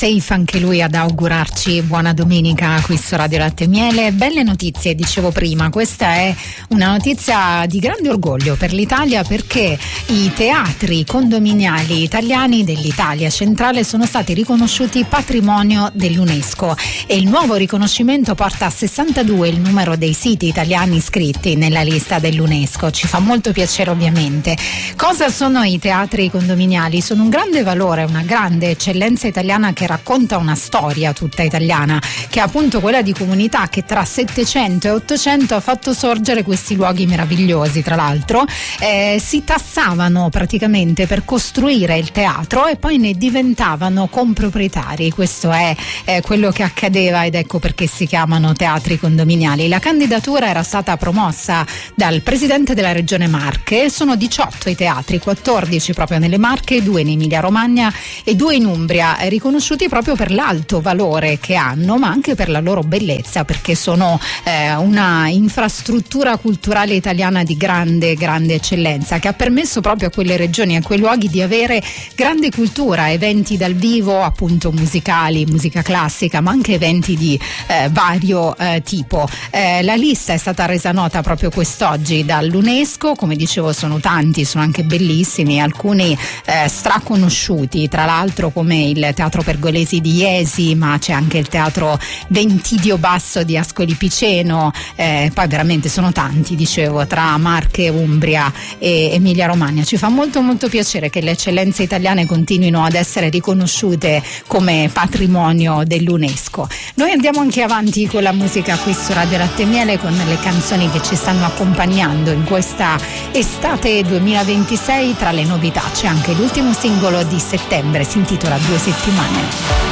Safe anche lui ad augurarci buona domenica qui su Radio Latte e Miele. Belle notizie, dicevo prima, questa è una notizia di grande orgoglio per l'Italia, perché i teatri condominiali italiani dell'Italia centrale sono stati riconosciuti patrimonio dell'UNESCO e il nuovo riconoscimento porta a 62 il numero dei siti italiani iscritti nella lista dell'UNESCO. Ci fa molto piacere, ovviamente. Cosa sono i teatri condominiali? Sono un grande valore, una grande eccellenza italiana che racconta una storia tutta italiana, che è appunto quella di comunità che tra 700 e 800 ha fatto sorgere questi luoghi meravigliosi. Tra l'altro si tassavano praticamente per costruire il teatro e poi ne diventavano comproprietari. Questo è quello che accadeva, ed ecco perché si chiamano teatri condominiali. La candidatura era stata promossa dal presidente della regione Marche. Sono 18 i teatri, 14 proprio nelle Marche, 2 in Emilia Romagna e 2 in Umbria, riconosciuti proprio per l'alto valore che hanno, ma anche per la loro bellezza, perché sono una infrastruttura culturale italiana di grande eccellenza, che ha permesso proprio a quelle regioni e a quei luoghi di avere grande cultura, eventi dal vivo, appunto musicali, musica classica, ma anche eventi di vario tipo. La lista è stata resa nota proprio quest'oggi dall'UNESCO. Come dicevo, sono tanti, sono anche bellissimi, alcuni straconosciuti, tra l'altro, come il Teatro Pergolesi di Iesi, ma c'è anche il Teatro Ventidio Basso di Ascoli Piceno, poi veramente sono tanti, dicevo, tra Marche, Umbria e Emilia Romagna. Ci fa molto piacere che le eccellenze italiane continuino ad essere riconosciute come patrimonio dell'UNESCO. Noi andiamo anche avanti con la musica qui su Radio Latte e Miele, con le canzoni che ci stanno accompagnando in questa estate 2026. Tra le novità c'è anche l'ultimo singolo di settembre, si intitola 2 settimane.